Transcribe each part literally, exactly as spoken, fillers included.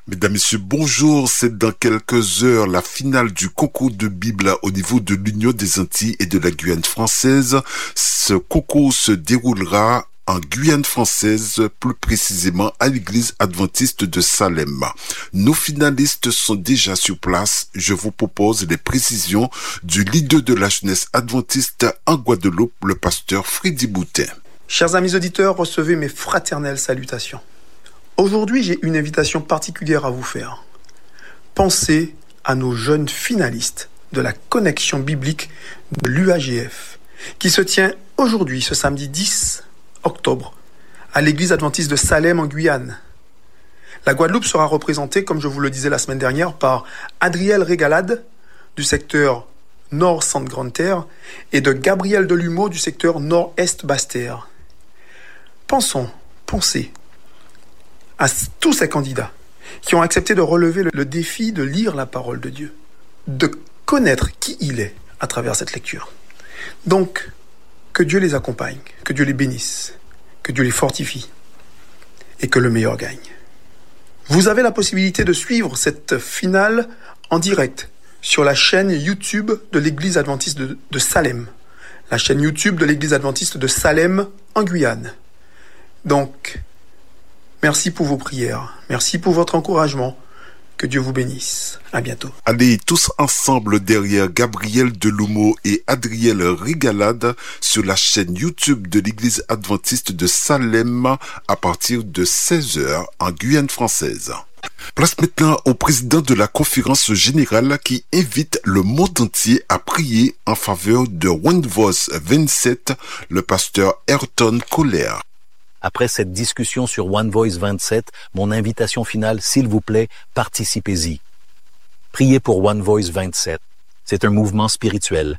Mesdames, Messieurs, bonjour. C'est dans quelques heures la finale du concours de Bible au niveau de l'Union des Antilles et de la Guyane française. Ce concours se déroulera en Guyane française, plus précisément à l'église adventiste de Salem. Nos finalistes sont déjà sur place. Je vous propose les précisions du leader de la jeunesse adventiste en Guadeloupe, le pasteur Freddy Boutin. Chers amis auditeurs, recevez mes fraternelles salutations. Aujourd'hui, j'ai une invitation particulière à vous faire. Pensez à nos jeunes finalistes de la connexion biblique de l'U A G F, qui se tient aujourd'hui, ce samedi dix octobre, à l'église adventiste de Salem en Guyane. La Guadeloupe sera représentée, comme je vous le disais la semaine dernière, par Adriel Régalade, du secteur Nord-Centre-Grande-Terre, et de Gabriel Delumeau, du secteur Nord-Est Basse-Terre. Pensons, pensez à tous ces candidats qui ont accepté de relever le défi de lire la parole de Dieu, de connaître qui il est à travers cette lecture. Donc, que Dieu les accompagne, que Dieu les bénisse, que Dieu les fortifie et que le meilleur gagne. Vous avez la possibilité de suivre cette finale en direct sur la chaîne YouTube de l'église adventiste de, de Salem, la chaîne YouTube de l'église adventiste de Salem en Guyane. Donc, merci pour vos prières. Merci pour votre encouragement. Que Dieu vous bénisse. À bientôt. Allez tous ensemble derrière Gabriel Delumeau et Adriel Régalade sur la chaîne YouTube de l'église adventiste de Salem à partir de seize heures en Guyane française. Place maintenant au président de la conférence générale qui invite le monde entier à prier en faveur de One Voice vingt-sept, le pasteur Ayrton Coller. Après cette discussion sur One Voice vingt-sept, mon invitation finale, s'il vous plaît, participez-y. Priez pour One Voice vingt-sept. C'est un mouvement spirituel.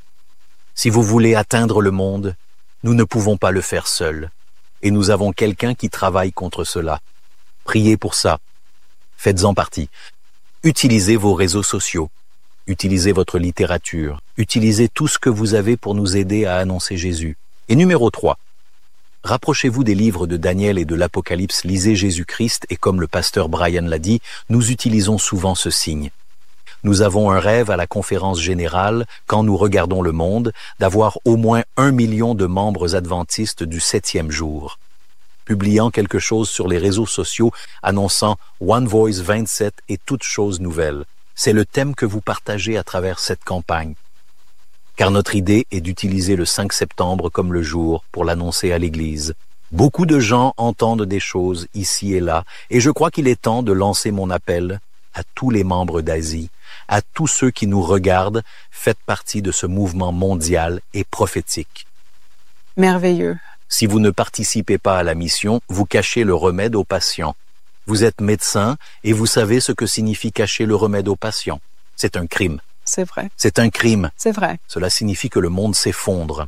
Si vous voulez atteindre le monde, nous ne pouvons pas le faire seuls. Et nous avons quelqu'un qui travaille contre cela. Priez pour ça. Faites-en partie. Utilisez vos réseaux sociaux. Utilisez votre littérature. Utilisez tout ce que vous avez pour nous aider à annoncer Jésus. Et numéro trois. Rapprochez-vous des livres de Daniel et de l'Apocalypse, lisez Jésus-Christ et comme le pasteur Brian l'a dit, nous utilisons souvent ce signe. Nous avons un rêve à la conférence générale, quand nous regardons le monde, d'avoir au moins un million de membres adventistes du septième jour. Publiant quelque chose sur les réseaux sociaux annonçant One Voice vingt-sept et toutes choses nouvelles. C'est le thème que vous partagez à travers cette campagne. Car notre idée est d'utiliser le cinq septembre comme le jour pour l'annoncer à l'Église. Beaucoup de gens entendent des choses ici et là, et je crois qu'il est temps de lancer mon appel à tous les membres d'Asie, à tous ceux qui nous regardent, faites partie de ce mouvement mondial et prophétique. Merveilleux. Si vous ne participez pas à la mission, vous cachez le remède aux patients. Vous êtes médecin et vous savez ce que signifie cacher le remède aux patients. C'est un crime. C'est vrai. C'est un crime. C'est vrai. Cela signifie que le monde s'effondre.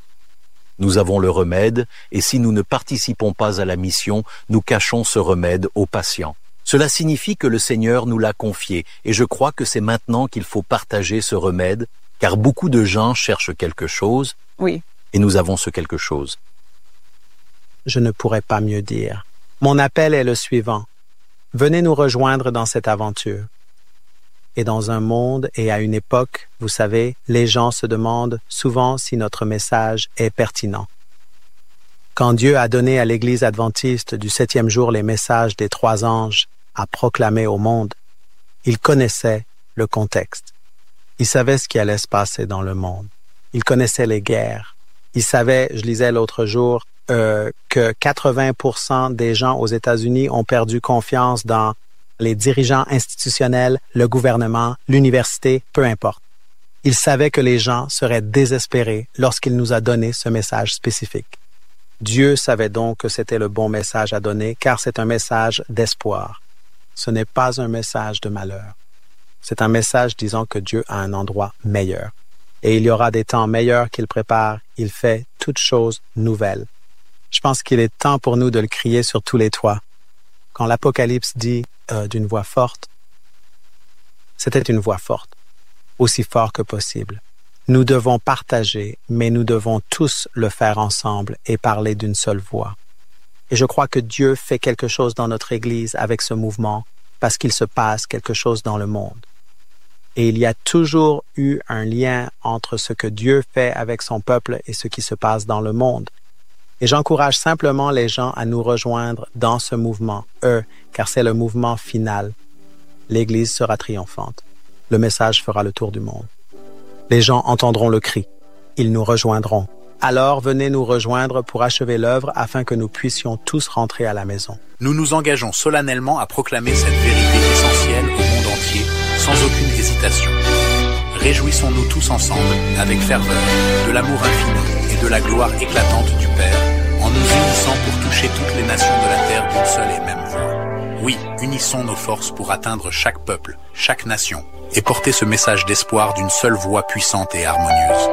Nous avons le remède, et si nous ne participons pas à la mission, nous cachons ce remède aux patients. Cela signifie que le Seigneur nous l'a confié, et je crois que c'est maintenant qu'il faut partager ce remède, car beaucoup de gens cherchent quelque chose, oui. Et nous avons ce quelque chose. Je ne pourrais pas mieux dire. Mon appel est le suivant. Venez nous rejoindre dans cette aventure. Et dans un monde et à une époque, vous savez, les gens se demandent souvent si notre message est pertinent. Quand Dieu a donné à l'Église adventiste du septième jour les messages des trois anges à proclamer au monde, il connaissait le contexte. Il savait ce qui allait se passer dans le monde. Il connaissait les guerres. Il savait, je lisais l'autre jour, euh, que quatre-vingts pour cent des gens aux États-Unis ont perdu confiance dans les dirigeants institutionnels, le gouvernement, l'université, peu importe. Il savait que les gens seraient désespérés lorsqu'il nous a donné ce message spécifique. Dieu savait donc que c'était le bon message à donner, car c'est un message d'espoir. Ce n'est pas un message de malheur. C'est un message disant que Dieu a un endroit meilleur. Et il y aura des temps meilleurs qu'il prépare. Il fait toutes choses nouvelles. Je pense qu'il est temps pour nous de le crier sur tous les toits. Quand l'Apocalypse dit euh, d'une voix forte, c'était une voix forte, aussi fort que possible. Nous devons partager, mais nous devons tous le faire ensemble et parler d'une seule voix. Et je crois que Dieu fait quelque chose dans notre Église avec ce mouvement parce qu'il se passe quelque chose dans le monde. Et il y a toujours eu un lien entre ce que Dieu fait avec son peuple et ce qui se passe dans le monde. Et j'encourage simplement les gens à nous rejoindre dans ce mouvement, eux, car c'est le mouvement final. L'Église sera triomphante. Le message fera le tour du monde. Les gens entendront le cri. Ils nous rejoindront. Alors venez nous rejoindre pour achever l'œuvre afin que nous puissions tous rentrer à la maison. Nous nous engageons solennellement à proclamer cette vérité essentielle au monde entier, sans aucune hésitation. Réjouissons-nous tous ensemble, avec ferveur, de l'amour infini et de la gloire éclatante du Père, en nous unissant pour toucher toutes les nations de la terre d'une seule et même voix. Oui, unissons nos forces pour atteindre chaque peuple, chaque nation, et porter ce message d'espoir d'une seule voix puissante et harmonieuse.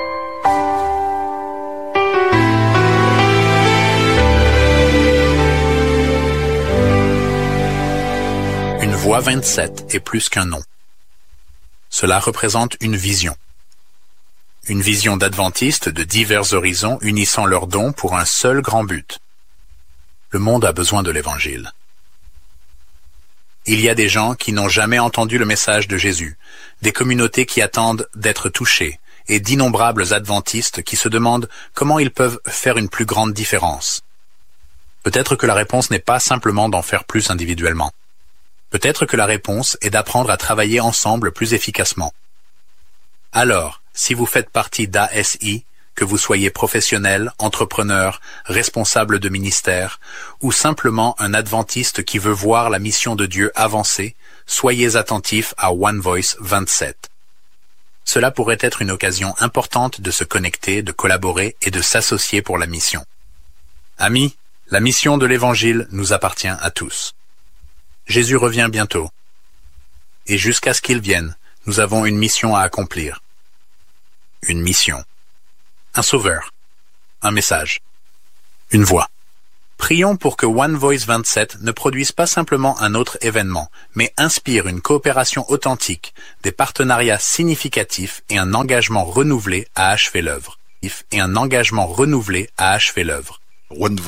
Une voix vingt-sept est plus qu'un nom. Cela représente une vision. Une vision d'adventistes de divers horizons unissant leurs dons pour un seul grand but. Le monde a besoin de l'Évangile. Il y a des gens qui n'ont jamais entendu le message de Jésus, des communautés qui attendent d'être touchées, et d'innombrables adventistes qui se demandent comment ils peuvent faire une plus grande différence. Peut-être que la réponse n'est pas simplement d'en faire plus individuellement. Peut-être que la réponse est d'apprendre à travailler ensemble plus efficacement. Alors, si vous faites partie d'A S I, que vous soyez professionnel, entrepreneur, responsable de ministère, ou simplement un adventiste qui veut voir la mission de Dieu avancer, soyez attentifs à One Voice vingt-sept. Cela pourrait être une occasion importante de se connecter, de collaborer et de s'associer pour la mission. Amis, la mission de l'Évangile nous appartient à tous. Jésus revient bientôt. Et jusqu'à ce qu'il vienne, nous avons une mission à accomplir. Une mission. Un sauveur. Un message. Une voix. Prions pour que One Voice vingt-sept ne produise pas simplement un autre événement, mais inspire une coopération authentique, des partenariats significatifs et un engagement renouvelé à achever l'œuvre. Et un engagement renouvelé à achever l'œuvre. One